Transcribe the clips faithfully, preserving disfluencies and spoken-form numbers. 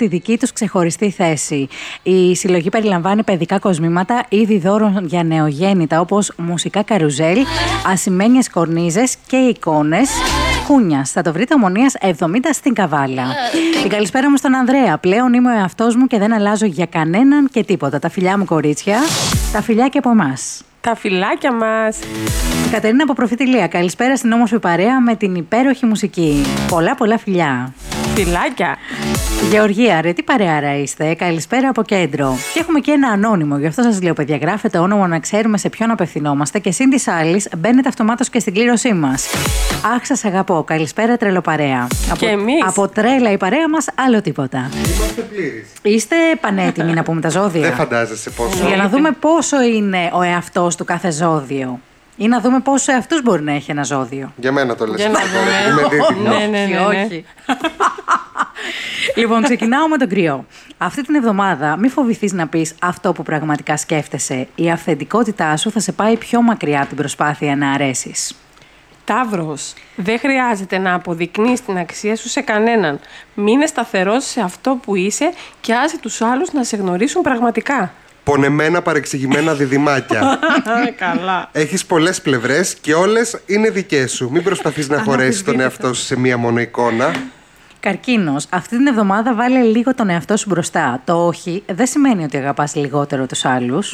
τη δική τους ξεχωριστή θέση. Η συλλογή περιλαμβάνει παιδικά κοσμήματα, είδη δώρων για νεογέννητα όπως μουσικά καρουζέλ, ασημένιες κορνίζες και εικόνες. Κούνιας. Θα το βρείτε Ομονίας εβδομήντα στην Καβάλα. Την καλησπέρα μου στον Ανδρέα. Πλέον είμαι ο εαυτός μου και δεν αλλάζω για κανέναν και τίποτα. Τα φιλιά μου, κορίτσια. Τα φιλιά και από εμάς. Τα φιλάκια μας. Η Κατερίνα από Προφητηλία. Καλησπέρα στην όμορφη παρέα με την υπέροχη μουσική. Πολλά πολλά φιλιά. Φιλάκια. Γεωργία, ρε, τι παρεάρα είστε. Καλησπέρα από κέντρο. Και έχουμε και ένα ανώνυμο. Γι' αυτό σας λέω, παιδιά, γράφετε όνομα να ξέρουμε σε ποιον απευθυνόμαστε. Και συν της άλλης, μπαίνετε αυτομάτως και στην κλήρωσή μας. Αχ, σας αγαπώ. Καλησπέρα, τρελοπαρέα. Και από, εμείς. Από τρέλα η παρέα μας, άλλο τίποτα. Είμαστε πλήρεις. Είστε πανέτοιμοι να πούμε τα ζώδια? Δεν φαντάζεσαι πόσο. Για να δούμε πόσο είναι ο εαυτός του κάθε ζώδιο. Ή να δούμε πόσο εαυτούς μπορεί να έχει ένα ζώδιο. Για μένα το λες. Για να δούμε. Είμαι δίδυμο. Ναι, ναι, ναι, ναι. Όχι. Λοιπόν, ξεκινάω με τον κρυό. Αυτή την εβδομάδα μη φοβηθείς να πεις αυτό που πραγματικά σκέφτεσαι. Η αυθεντικότητά σου θα σε πάει πιο μακριά από την προσπάθεια να αρέσεις. Ταύρος. Δεν χρειάζεται να αποδεικνύεις την αξία σου σε κανέναν. Μείνε σταθερός σε αυτό που είσαι και άσε τους άλλους να σε γνωρίσουν πραγματικά. Πονεμένα παρεξηγημένα διδυμάκια. Καλά. Έχεις πολλές πλευρές και όλες είναι δικές σου. Μην προσπαθείς να χωρέσεις τον εαυτό σου σε μία μόνο εικόνα. Καρκίνος, αυτή την εβδομάδα βάλε λίγο τον εαυτό σου μπροστά. Το όχι δεν σημαίνει ότι αγαπάς λιγότερο τους άλλους.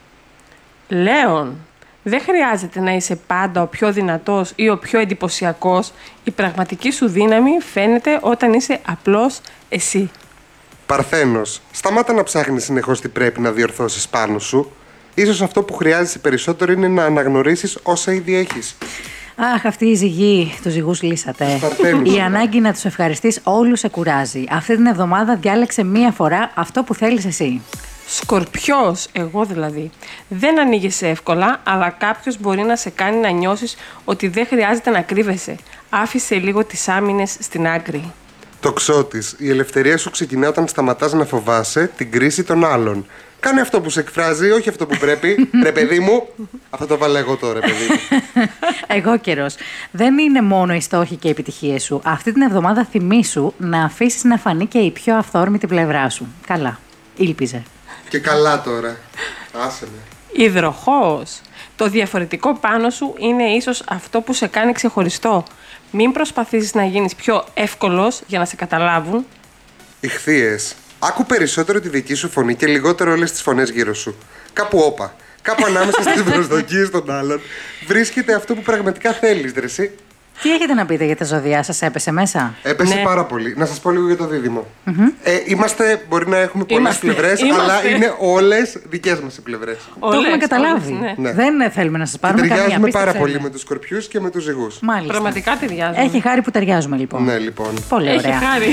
Λέων. Δεν χρειάζεται να είσαι πάντα ο πιο δυνατός ή ο πιο εντυπωσιακός. Η πραγματική σου δύναμη φαίνεται όταν είσαι απλώς εσύ. Παρθένος, σταμάτα να ψάχνεις συνεχώς τι πρέπει να διορθώσεις πάνω σου. Ίσως αυτό που χρειάζεσαι περισσότερο είναι να αναγνωρίσεις όσα ήδη έχεις. Αχ, αυτή η ζυγή, τους ζυγούς λύσατε. Παρθένους. Η ανάγκη να τους ευχαριστείς όλους σε κουράζει. Αυτή την εβδομάδα διάλεξε μία φορά αυτό που θέλεις εσύ. Σκορπιός, εγώ δηλαδή. Δεν ανοίγεσαι εύκολα, αλλά κάποιος μπορεί να σε κάνει να νιώσεις ότι δεν χρειάζεται να κρύβεσαι. Άφησε λίγο τις άμυνες στην άκρη. Τοξότης, η ελευθερία σου ξεκινά όταν σταματάς να φοβάσαι την κρίση των άλλων. Κάνε αυτό που σε εκφράζει, όχι αυτό που πρέπει. Ρε παιδί μου, αυτό το βάλω εγώ τώρα, παιδί μου. Εγώ καιρός. Δεν είναι μόνο οι στόχοι και οι επιτυχίες σου. Αυτή την εβδομάδα θυμήσου να αφήσεις να φανεί και η πιο αυθόρμητη πλευρά σου. Καλά. Ήλπιζε. Και καλά τώρα. Άσε με. Υδροχόος. Το διαφορετικό πάνω σου είναι ίσως αυτό που σε κάνει ξεχωριστό. Μην προσπαθήσεις να γίνεις πιο εύκολος για να σε καταλάβουν. Ιχθύες, άκου περισσότερο τη δική σου φωνή και λιγότερο όλες τις φωνές γύρω σου. Κάπου όπα. Κάπου ανάμεσα στις προσδοκίες των άλλων βρίσκεται αυτό που πραγματικά θέλεις, ρε εσύ. Τι έχετε να πείτε για τα ζώδιά σας, έπεσε μέσα? Έπεσε Ναι. πάρα πολύ. Να σας πω λίγο για το δίδυμο. Ε, είμαστε, μπορεί να έχουμε πολλές Είμαστε. πλευρές, Είμαστε. αλλά είναι όλες δικές μας οι πλευρές. Το έχουμε καταλάβει. όλες, ναι. Ναι. Δεν θέλουμε να σας πάρουμε καμία. Ταιριάζουμε πάρα πίστεψέ πολύ με. με τους σκορπιούς και με τους ζυγούς. Μάλιστα. Πραγματικά ταιριάζουν. Έχει χάρη που ταιριάζουμε λοιπόν. Ναι, λοιπόν. Πολύ Έχει ωραία. χάρη.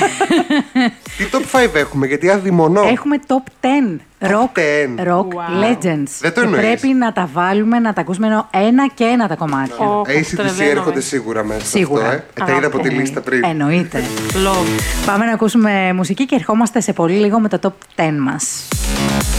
Τι top πέντε έχουμε, γιατί αδειμονώ. Έχουμε top δέκα rock, δέκα. rock Wow. legends. Δεν το και εννοείς. πρέπει να τα βάλουμε, να τα ακούσουμε ενώ ένα και ένα τα κομμάτια. Ω, έι σι ντι σι τρελαίνομαι. έρχονται σίγουρα μέσα σε Σίγουρα. αυτό, ε. Ε, τα είδα από τη Ε, λίστα πριν. Εννοείται. Love. Πάμε να ακούσουμε μουσική και ερχόμαστε σε πολύ λίγο με το top δέκα μας.